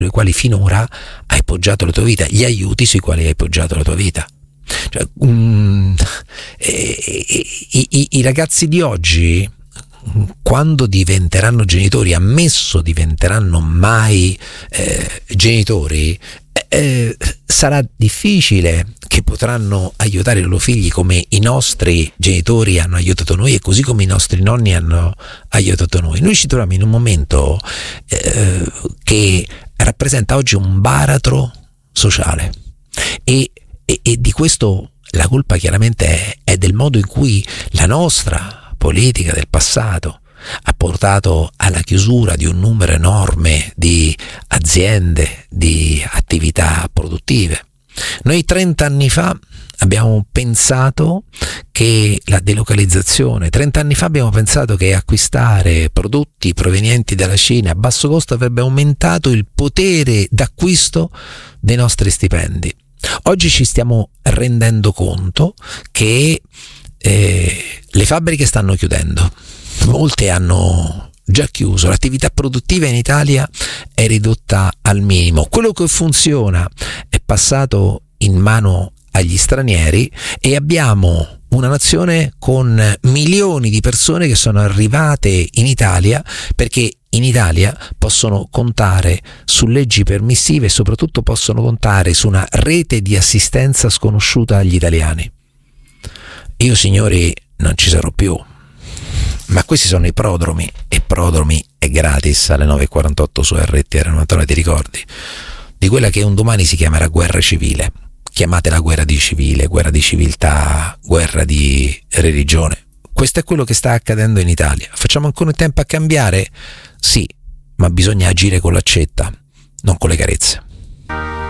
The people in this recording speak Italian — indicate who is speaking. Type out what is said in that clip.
Speaker 1: sui quali finora hai poggiato la tua vita, gli aiuti sui quali hai poggiato la tua vita. Cioè, i ragazzi di oggi, quando diventeranno genitori, ammesso diventeranno mai genitori, sarà difficile che potranno aiutare i loro figli come i nostri genitori hanno aiutato noi e così come i nostri nonni hanno aiutato noi. Noi ci troviamo in un momento che rappresenta oggi un baratro sociale e di questo la colpa chiaramente è del modo in cui la nostra politica del passato ha portato alla chiusura di un numero enorme di aziende, di attività produttive. Noi 30 anni fa abbiamo pensato che la delocalizzazione, 30 anni fa abbiamo pensato che acquistare prodotti provenienti dalla Cina a basso costo avrebbe aumentato il potere d'acquisto dei nostri stipendi. Oggi ci stiamo rendendo conto che le fabbriche stanno chiudendo, molte hanno già chiuso, l'attività produttiva in Italia è ridotta al minimo, quello che funziona è passato in mano agli stranieri e abbiamo una nazione con milioni di persone che sono arrivate in Italia perché in Italia possono contare su leggi permissive e soprattutto possono contare su una rete di assistenza sconosciuta agli italiani. Io, signori, non ci sarò più, ma questi sono i prodromi e prodromi è gratis alle 9.48 su RTR 99, ti ricordi? Di quella che un domani si chiamerà guerra civile. Chiamatela guerra di civile, guerra di civiltà, guerra di religione. Questo è quello che sta accadendo in Italia. Facciamo ancora in tempo a cambiare? Sì, ma bisogna agire con l'accetta, non con le carezze.